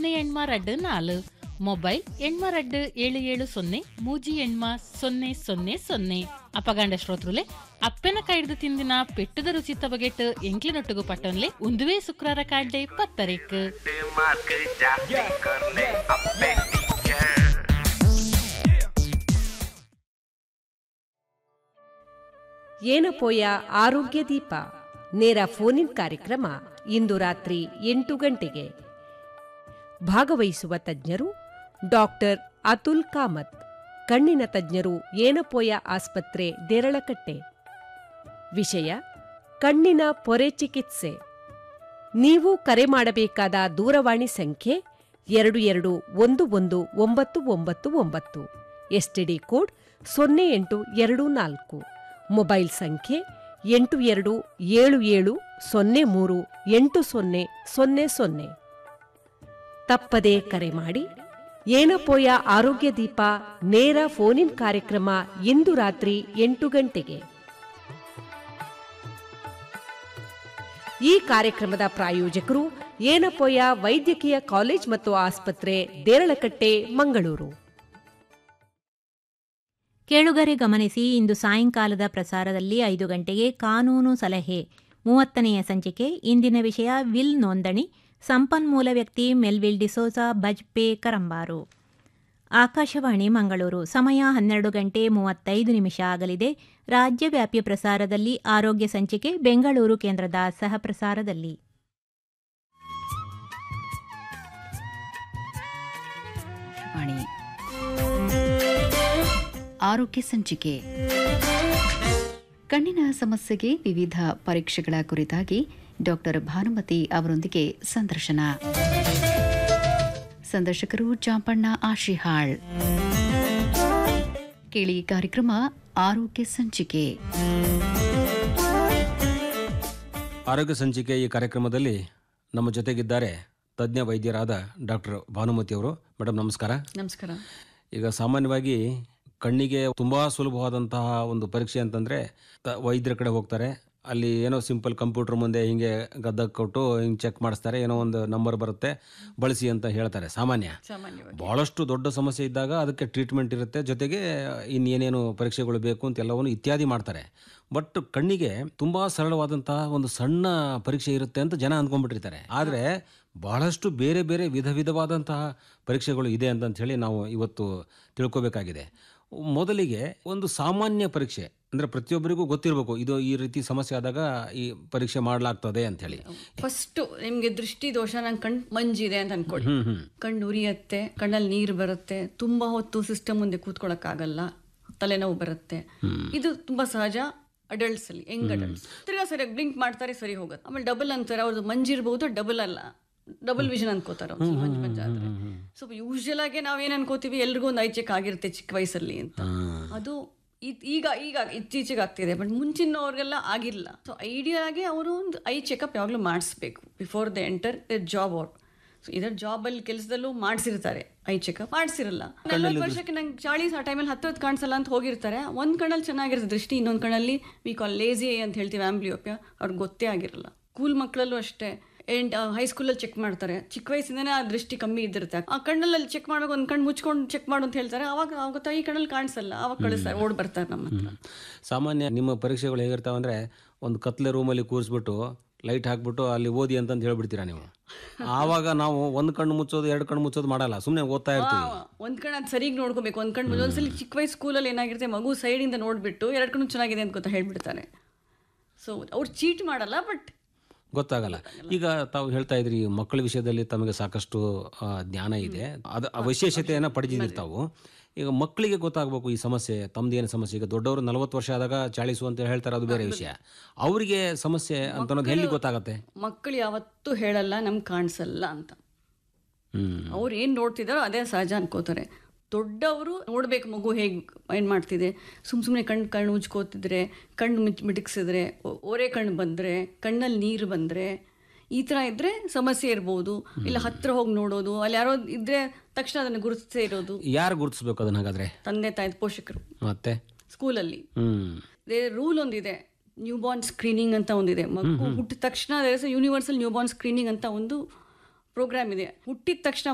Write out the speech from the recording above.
082 mobile 8270 ಅಪಗಾಂಡ ಶ್ರೋತೃಲೆ ಅಪ್ಪೆನ ಕೈಡ್ದು ತಿಂದಿನ ಪೆಟ್ಟದ ರುಚಿ ತಬಗೆಟ್ ಎಂಕ್ಲಿನೊಟ್ಟುಗು ಪಟ್ಟೊನ್ಲೆ ಉಂದುವೆ ಶುಕ್ರವಾರ ಕಾಡ್ಡೆ 10 ಏನಪೋಯ ಆರೋಗ್ಯ ದೀಪ ನೇರ ಫೋನಿನ್ ಕಾರ್ಯಕ್ರಮ ಇಂದು ರಾತ್ರಿ 8 ಗಂಟೆಗೆ. ಭಾಗವಹಿಸುವ ತಜ್ಞರು ಡಾಕ್ಟರ್ ಅತುಲ್ ಕಾಮತ್, ಕಣ್ಣಿನ ತಜ್ಞರು, ಏನಪೋಯ ಆಸ್ಪತ್ರೆ, ದೇರಳಕಟ್ಟೆ. ವಿಷಯ ಕಣ್ಣಿನ ಪೊರೆ ಚಿಕಿತ್ಸೆ. ನೀವು ಕರೆ ಮಾಡಬೇಕಾದ ದೂರವಾಣಿ ಸಂಖ್ಯೆ 22119999, ಎಸ್ಟಿಡಿ ಕೋಡ್ 0824, ಮೊಬೈಲ್ ಸಂಖ್ಯೆ 8277038000. ತಪ್ಪದೇ ಕರೆ ಮಾಡಿ. ಏನಪೋಯ ಆರೋಗ್ಯ ದೀಪ ನೇರ ಫೋನಿನ್ ಕಾರ್ಯಕ್ರಮ ಇಂದು ರಾತ್ರಿ 8 ಗಂಟೆಗೆ. ಈ ಕಾರ್ಯಕ್ರಮದ ಪ್ರಾಯೋಜಕರು ಏನಪೋಯ ವೈದ್ಯಕೀಯ ಕಾಲೇಜ್ ಮತ್ತು ಆಸ್ಪತ್ರೆ, ದೇರಳಕಟ್ಟೆ, ಮಂಗಳೂರು. ಕೇಳುಗರೆ ಗಮನಿಸಿ, ಇಂದು ಸಾಯಂಕಾಲದ ಪ್ರಸಾರದಲ್ಲಿ 5 ಗಂಟೆಗೆ ಕಾನೂನು ಸಲಹೆ 30ನೆಯ ಸಂಚಿಕೆ. ಇಂದಿನ ವಿಷಯ ವಿಲ್ ನೋಂದಣಿ. ಸಂಪನ್ಮೂಲ ವ್ಯಕ್ತಿ ಮೆಲ್ವಿಲ್ ಡಿಸೋಜಾ ಬಜ್ಪೆ ಕರಂಬಾರು. ಆಕಾಶವಾಣಿ ಮಂಗಳೂರು. ಸಮಯ 12:35 ಆಗಲಿದೆ. ರಾಜ್ಯವ್ಯಾಪಿ ಪ್ರಸಾರದಲ್ಲಿ ಆರೋಗ್ಯ ಸಂಚಿಕೆ ಬೆಂಗಳೂರು ಕೇಂದ್ರದ ಸಹಪ್ರಸಾರದಲ್ಲಿ. ಆರೋಗ್ಯ ಸಂಚಿಕೆ. ಕಣ್ಣಿನ ಸಮಸ್ಯೆಗೆ ವಿವಿಧ ಪರೀಕ್ಷೆಗಳ ಕುರಿತಾಗಿ ಡಾಕ್ಟರ್ ಭಾನುಮತಿ ಅವರೊಂದಿಗೆ ಸಂದರ್ಶನ. ಸಂದರ್ಶಕರು ಚಾಂಪಣ್ಣ ಆಶಿಹಾಳ್. ಕೇಳಿ ಕಾರ್ಯಕ್ರಮ ಆರೋಗ್ಯ ಸಂಚಿಕೆ. ಆರೋಗ್ಯ ಸಂಚಿಕೆ ಈ ಕಾರ್ಯಕ್ರಮದಲ್ಲಿ ನಮ್ಮ ಜೊತೆಗಿದ್ದಾರೆ ತಜ್ಞ ವೈದ್ಯರಾದ ಡಾಕ್ಟರ್ ಭಾನುಮತಿ ಅವರು. ಮೇಡಮ್ ನಮಸ್ಕಾರ. ನಮಸ್ಕಾರ. ಈಗ ಸಾಮಾನ್ಯವಾಗಿ ಕಣ್ಣಿಗೆ ತುಂಬ ಸುಲಭವಾದಂತಹ ಒಂದು ಪರೀಕ್ಷೆ ಅಂತಂದರೆ ವೈದ್ಯರ ಕಡೆ ಹೋಗ್ತಾರೆ. ಅಲ್ಲಿ ಏನೋ ಸಿಂಪಲ್ ಕಂಪ್ಯೂಟರ್ ಮುಂದೆ ಹಿಂಗೆ ಗದ್ದ ಕೊಟ್ಟು ಹಿಂಗೆ ಚೆಕ್ ಮಾಡಿಸ್ತಾರೆ, ಏನೋ ಒಂದು ನಂಬರ್ ಬರುತ್ತೆ, ಬಳಸಿ ಅಂತ ಹೇಳ್ತಾರೆ. ಭಾಳಷ್ಟು ದೊಡ್ಡ ಸಮಸ್ಯೆ ಇದ್ದಾಗ ಅದಕ್ಕೆ ಟ್ರೀಟ್ಮೆಂಟ್ ಇರುತ್ತೆ, ಜೊತೆಗೆ ಇನ್ನೇನೇನು ಪರೀಕ್ಷೆಗಳು ಬೇಕು ಅಂತ ಎಲ್ಲವನ್ನು ಇತ್ಯಾದಿ ಮಾಡ್ತಾರೆ. ಬಟ್ ಕಣ್ಣಿಗೆ ತುಂಬ ಸರಳವಾದಂತಹ ಒಂದು ಸಣ್ಣ ಪರೀಕ್ಷೆ ಇರುತ್ತೆ ಅಂತ ಜನ ಅಂದ್ಕೊಂಡ್ಬಿಟ್ಟಿರ್ತಾರೆ. ಆದರೆ ಬಹಳಷ್ಟು ಬೇರೆ ಬೇರೆ ವಿಧವಾದಂತಹ ಪರೀಕ್ಷೆಗಳು ಇದೆ ಅಂತ ಹೇಳಿ ನಾವು ಇವತ್ತು ತಿಳ್ಕೊಬೇಕಾಗಿದೆ. ಮೊದಲಿಗೆ ಒಂದು ಸಾಮಾನ್ಯ ಪರೀಕ್ಷೆ ಅಂದರೆ ಪ್ರತಿಯೊಬ್ಬರಿಗೂ ಗೊತ್ತಿರಬೇಕು, ಇದು ಈ ರೀತಿ ಸಮಸ್ಯೆ ಆದಾಗ ಈ ಪರೀಕ್ಷೆ ಮಾಡಲಾಗ್ತದೆ ಅಂತ ಹೇಳಿ. ಫಸ್ಟ್ ನಿಮ್ಗೆ ದೃಷ್ಟಿ ದೋಷ, ನಂಗೆ ಕಣ್ ಮಂಜಿದೆ ಅಂತ ಅನ್ಕೊಳ್ಳಿ. ಕಣ್ಣು ಉರಿಯತ್ತೆ, ಕಣ್ಣಲ್ಲಿ ನೀರು ಬರುತ್ತೆ, ತುಂಬಾ ಹೊತ್ತು ಸಿಸ್ಟಮ್ ಮುಂದೆ ಕೂತ್ಕೊಳ್ಳೋಕ್ಕಾಗಲ್ಲ, ತಲೆನೋವು ಬರುತ್ತೆ. ಇದು ತುಂಬಾ ಸಹಜ ಅಡಲ್ಟ್ಸ್ ಅಲ್ಲಿ, ಯಂಗ್ ಅಡಲ್ಟ್ಸ್. ತಿರ್ಗಾ ಸರಿಯಾಗಿ ಬ್ಲಿಂಕ್ ಮಾಡ್ತಾರೆ, ಸರಿ ಹೋಗುತ್ತೆ. ಆಮೇಲೆ ಡಬಲ್ ಅಂತಾರೆ, ಅವ್ರದ್ದು ಮಂಜಿರ್ಬಹುದು, ಡಬಲ್ ಅಲ್ಲ, ಡಬಲ್ ವಿಷನ್ ಅನ್ಕೋತಾರೆ ಮಂಜಾದ್ರೆ. ಸೊ ಯೂಶಲ್ ಆಗಿ ನಾವೇನ್ ಅನ್ಕೋತೀವಿ, ಎಲ್ರಿಗೂ ಒಂದು ಐ ಚೆಕ್ ಆಗಿರುತ್ತೆ ಚಿಕ್ಕ ವಯಸ್ಸಲ್ಲಿ ಅಂತ. ಅದು ಈಗ ಇತ್ತೀಚೆಗೆ ಆಗ್ತಿದೆ, ಬಟ್ ಮುಂಚಿನವ್ರಿಗೆಲ್ಲ ಆಗಿಲ್ಲ. ಸೊ ಐಡಿಯಾ ಆಗಿ ಅವರು ಒಂದು ಐ ಚೆಕಪ್ ಯಾವಾಗಲೂ ಮಾಡಿಸ್ಬೇಕು before they enter the job. ಅವ್ರು ಸೊ ಇದರ ಜಾಬಲ್ಲಿ ಕೆಲಸದಲ್ಲೂ ಮಾಡಿಸಿರ್ತಾರೆ, ಐ ಚೆಕಪ್ ಮಾಡಿಸಿರಲ್ಲ. 40 ವರ್ಷಕ್ಕೆ ನಂಗೆ 40 ಆ ಟೈಮಲ್ಲಿ ಹತ್ತಿರದ ಕಾಣಿಸಲ್ಲ ಅಂತ ಹೋಗಿರ್ತಾರೆ. ಒಂದು ಕಣ್ಣಲ್ಲಿ ಚೆನ್ನಾಗಿರುತ್ತೆ ದೃಷ್ಟಿ, ಇನ್ನೊಂದು ಕಣ್ಣಲ್ಲಿ ವಿ ಕಾಲ್ ಲೇಜಿ ಅಂತ ಹೇಳ್ತೀವಿ, ಆಂಬ್ಲಿಯೋಪಿಯಾ, ಅವ್ರಿಗೆ ಗೊತ್ತೇ ಆಗಿರಲ್ಲ. ಸ್ಕೂಲ್ ಮಕ್ಕಳಲ್ಲೂ ಅಷ್ಟೇ, ಹೈಸ್ಕೂಲಲ್ಲಿ ಚೆಕ್ ಮಾಡ್ತಾರೆ, ಚಿಕ್ಕ ವಯಸ್ಸಿಂದನೇ ಆ ದೃಷ್ಟಿ ಕಮ್ಮಿ ಇದ್ದಿರುತ್ತೆ. ಆ ಕಣ್ಣಲ್ಲಿ ಚೆಕ್ ಮಾಡುವಾಗ ಒಂದು ಕಣ್ಣು ಮುಚ್ಕೊಂಡು ಚೆಕ್ ಮಾಡು ಅಂತ ಹೇಳ್ತಾರೆ, ಅವಾಗ ಈ ಕಣ್ಣಲ್ಲಿ ಕಾಣಿಸಲ್ಲ, ಅವಾಗ ಕಳಿಸ್ತಾರೆ, ಓಡ್ ಬರ್ತಾರೆ ನಮ್ಮ ಹತ್ರ. ಸಾಮಾನ್ಯ ನಿಮ್ಮ ಪರೀಕ್ಷೆಗಳು ಹೇಗಿರ್ತಾವೆ ಅಂದರೆ, ಒಂದು ಕತ್ಲೆ ರೂಮಲ್ಲಿ ಕೂರಿಸ್ಬಿಟ್ಟು ಲೈಟ್ ಹಾಕ್ಬಿಟ್ಟು ಅಲ್ಲಿ ಓದಿ ಅಂತಂದು ಹೇಳ್ಬಿಡ್ತೀರಾ ನೀವು. ಆವಾಗ ನಾವು ಒಂದು ಕಣ್ಣು ಮುಚ್ಚೋದು 2 ಕಣ್ಣು ಮುಚ್ಚೋದು ಮಾಡಲ್ಲ, ಸುಮ್ಮನೆ ಓದ್ತಾ ಇರ್ತೀವಿ. ಒಂದು ಕಣ್ಣು ಅದು ಸರಿಗೆ ನೋಡ್ಕೋಬೇಕು, ಒಂದು ಕಣ್ಣು ಒಂದ್ಸಲಿ ಚಿಕ್ಕ ವಯಸ್ಸು ಸ್ಕೂಲಲ್ಲಿ ಏನಾಗಿರುತ್ತೆ, ಮಗು ಸೈಡಿಂದ ನೋಡ್ಬಿಟ್ಟು 2 ಕಣ್ಣು ಚೆನ್ನಾಗಿದೆ ಅಂತ ಗೊತ್ತಾ ಹೇಳ್ಬಿಡ್ತಾರೆ. ಸೊ ಅವ್ರು ಚೀಟ್ ಮಾಡಲ್ಲ, ಬಟ್ ಗೊತ್ತಾಗಲ್ಲ. ಈಗ ತಾವು ಹೇಳ್ತಾ ಇದ್ರಿ ಮಕ್ಕಳ ವಿಷಯದಲ್ಲಿ ತಮಗೆ ಸಾಕಷ್ಟು ಜ್ಞಾನ ಇದೆ, ಅದು ವಿಶೇಷತೆಯನ್ನು ಪಡೆದಿದ್ದೀರಿ ತಾವು. ಈಗ ಮಕ್ಕಳಿಗೆ ಗೊತ್ತಾಗಬೇಕು ಈ ಸಮಸ್ಯೆ, ತಮ್ಮದೇನು ಸಮಸ್ಯೆ. ಈಗ ದೊಡ್ಡವರು 40 ವರ್ಷ ಆದಾಗ 40 ಅಂತ ಹೇಳ್ತಾರೆ, ಅದು ಬೇರೆ ವಿಷಯ. ಅವರಿಗೆ ಸಮಸ್ಯೆ ಅಂತ ಅನ್ನೋದು ಎಲ್ಲಿ ಗೊತ್ತಾಗತ್ತೆ? ಮಕ್ಕಳು ಯಾವತ್ತೂ ಹೇಳಲ್ಲ ನಮ್ಗೆ ಕಾಣಿಸಲ್ಲ ಅಂತ. ಅವ್ರು ಏನು ನೋಡ್ತಿದಾರೋ ಅದೇ ಸಹಜ ಅನ್ಕೋತಾರೆ. ದೊಡ್ಡವರು ನೋಡ್ಬೇಕು ಮಗು ಹೇಗೆ ಏನು ಮಾಡ್ತಿದೆ. ಸುಮ್ಮನೆ ಕಣ್ಣು ಉಜ್ಕೋತಿದ್ರೆ, ಕಣ್ಣು ಮಿಟುಕಿಸಿದ್ರೆ, ಒರೆ ಕಣ್ಣು ಬಂದರೆ, ಕಣ್ಣಲ್ಲಿ ನೀರು ಬಂದರೆ, ಈ ಥರ ಇದ್ದರೆ ಸಮಸ್ಯೆ ಇರ್ಬೋದು. ಇಲ್ಲ ಹತ್ತಿರ ಹೋಗಿ ನೋಡೋದು, ಅಲ್ಲಿ ಯಾರೋ ಇದ್ದರೆ ತಕ್ಷಣ ಅದನ್ನು ಗುರುತಿಸೇ ಇರೋದು. ಯಾರು ಗುರುತಿಸ್ಬೇಕು ಅದನ್ನ? ಹಾಗಾದರೆ ತಂದೆ ತಾಯಿ, ಪೋಷಕರು. ಮತ್ತೆ ಸ್ಕೂಲಲ್ಲಿ ರೂಲ್ ಒಂದಿದೆ, ನ್ಯೂ ಬಾರ್ನ್ ಸ್ಕ್ರೀನಿಂಗ್ ಅಂತ ಒಂದಿದೆ. ಮಗು ಹುಟ್ಟಿದ ತಕ್ಷಣ ಯೂನಿವರ್ಸಲ್ ನ್ಯೂ ಬಾರ್ನ್ ಸ್ಕ್ರೀನಿಂಗ್ ಅಂತ ಒಂದು ಪ್ರೋಗ್ರಾಮ್ ಇದೆ. ಹುಟ್ಟಿದ ತಕ್ಷಣ